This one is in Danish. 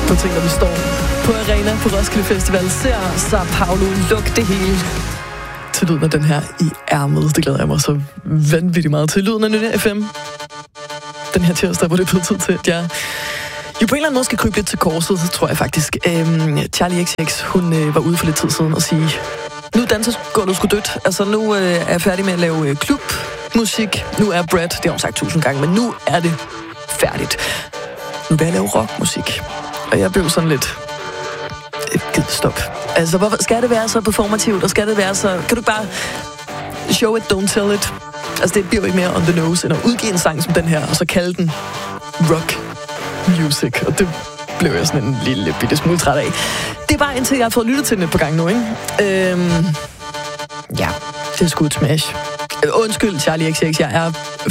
på ting, når vi står på arena på Roskilde Festival, ser Sao Paulo lukke det hele til lyden af den her i ærmet. Det glæder jeg mig så vanvittigt meget til. Lyden af Nynne FM. Den her tirsdag, hvor det er blevet tid til, at jeg jo på en eller anden måde skal krybe lidt til korset, tror jeg faktisk. Charli XCX, hun var ude for lidt tid siden og sige, nu går du sgu dødt. Altså, nu er jeg færdig med at lave klubmusik. Nu er Brad, det har hun sagt 1000 gange, men nu er det færdigt. Nu vil jeg lave rockmusik. Og jeg blev sådan lidt... Stop. Altså, hvorfor skal det være så performativt, og skal det være så... Kan du bare show it, don't tell it? Altså, det bliver jo ikke mere on the nose, end at udgive en sang som den her, og så kalde den rock music. Og det blev jeg sådan en lille bitte smule træt af. Det er bare indtil jeg har fået lyttet til den et par gange nu, ikke? Ja, det er sgu et smash. Undskyld, Charli XCX, jeg er